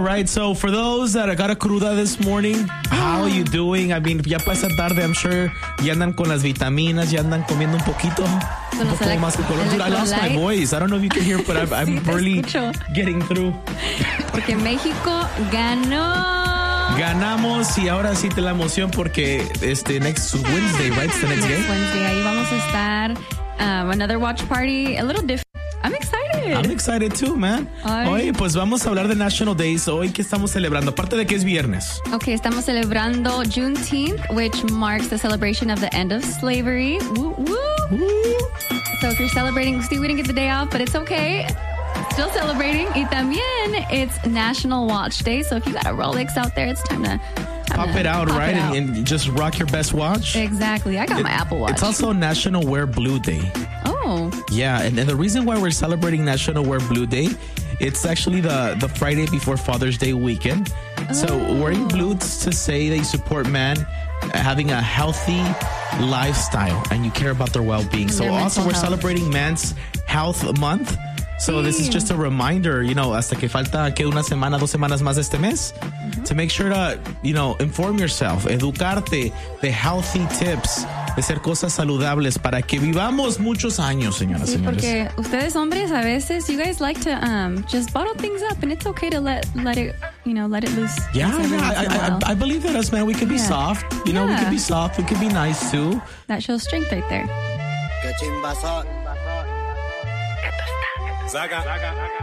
right. So for those that got a cruda this morning, how are you doing? I mean, ya pasa tarde, I'm sure ya andan con las vitaminas, ya andan comiendo un poquito. Un poco más de color. Dude, I lost my voice. I don't know if you can hear, but I'm really getting through. Porque México ganó. Ganamos y ahora sí te la emoción porque next Wednesday, right? It's the next game. Wednesday, ahí vamos a estar. Another watch party, a little different. I'm excited. I'm excited too, man. Oye, pues vamos a hablar de National Days. Hoy, ¿qué estamos celebrando? Aparte de que es viernes. Okay, estamos celebrando Juneteenth, which marks the celebration of the end of slavery. Woo, woo. Woo. So if you're celebrating, see, we didn't get the day off, but it's okay. Still celebrating. Y también it's National Watch Day. So if you got a Rolex out there, it's time to pop it out, right? And just rock your best watch. Exactly. I got my Apple Watch. It's also National Wear Blue Day. Oh. Yeah, and the reason why we're celebrating National Wear Blue Day, it's actually the Friday before Father's Day weekend. Oh. So wearing blue to say that you support man having a healthy lifestyle and you care about their well-being. And so also we're celebrating Men's Health Month. So this is just a reminder, hasta que falta que una semana, 2 semanas más de este mes, to make sure to, inform yourself, educarte de healthy tips, de hacer cosas saludables para que vivamos muchos años, señoras y señores. Porque ustedes hombres a veces, you guys like to just bottle things up, and it's okay to let it, let it loose. Yeah, I believe that as men, we can be soft. We can be soft. We can be nice too. That shows strength right there. Zaga.